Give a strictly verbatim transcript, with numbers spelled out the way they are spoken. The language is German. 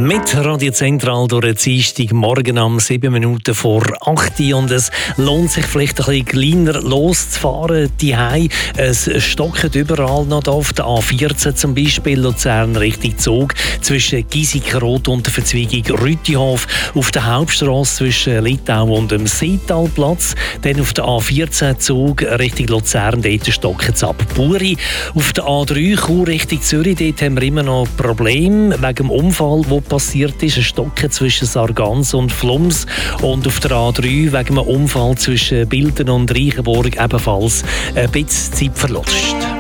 Mit Radio Zentral durch den Dienstag morgen um sieben Minuten vor acht Uhr. Und es lohnt sich vielleicht ein bisschen kleiner loszufahren. Die Hei, es stockt überall noch da auf der A vierzehn zum Beispiel, Luzern Richtung Zug, zwischen Giesikenrot und der Verzweigung Rütihof, auf der Hauptstrasse zwischen Litau und dem Seetalplatz, dann auf der A vierzehn Zug Richtung Luzern, dort stockt es ab Buri. Auf der A drei Chur Richtung Zürich, dort haben wir immer noch Probleme wegen dem Unfall, der passiert ist, ein Stocken zwischen Sargans und Flums, und auf der A drei wegen einem Unfall zwischen Bilden und Reichenburg ebenfalls ein bisschen Zeitverlust.